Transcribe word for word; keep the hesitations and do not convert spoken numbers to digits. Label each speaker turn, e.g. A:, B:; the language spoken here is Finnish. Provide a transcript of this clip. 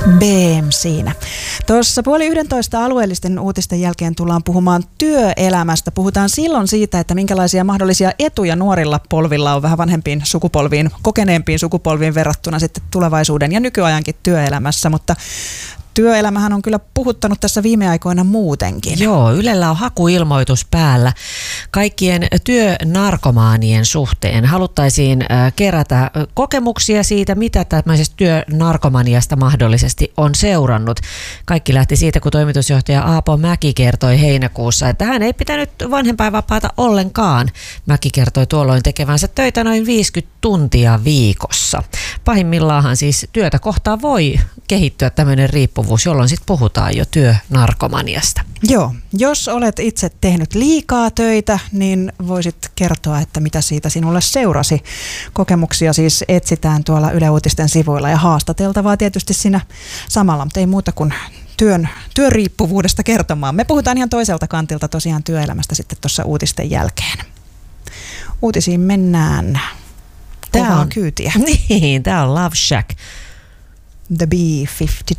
A: B M siinä. Tuossa puoli yhdentoista alueellisten uutisten jälkeen tullaan puhumaan työelämästä. Puhutaan silloin siitä, että minkälaisia mahdollisia etuja nuorilla polvilla on vähän vanhempiin sukupolviin, kokeneempiin sukupolviin verrattuna sitten tulevaisuuden ja nykyajankin työelämässä, mutta työelämähän on kyllä puhuttanut tässä viime aikoina muutenkin.
B: Joo, Ylellä on hakuilmoitus päällä kaikkien työnarkomaanien suhteen. Haluttaisiin kerätä kokemuksia siitä, mitä tämmöisestä työnarkomaniasta mahdollisesti on seurannut. Kaikki lähti siitä, kun toimitusjohtaja Aapo Mäki kertoi heinäkuussa, että hän ei pitänyt vanhempainvapaata ollenkaan. Mäki kertoi tuolloin tekevänsä töitä noin viisikymmentä tuntia viikossa. Pahimmillaan siis työtä kohtaan voi kehittyä tämmöinen riippuvuus, jolloin sitten puhutaan jo työnarkomaniasta.
A: Joo, jos olet itse tehnyt liikaa töitä, niin voisit kertoa, että mitä siitä sinulle seurasi. Kokemuksia siis etsitään tuolla Yle Uutisten sivuilla ja haastateltavaa tietysti siinä samalla, mutta ei muuta kuin työn, työriippuvuudesta kertomaan. Me puhutaan ihan toiselta kantilta tosiaan työelämästä sitten tuossa uutisten jälkeen. Uutisiin mennään. Kovaa kyytiä.
B: Niin, tämä on Love Shack.
A: The B viisikymmentäyhdeksän.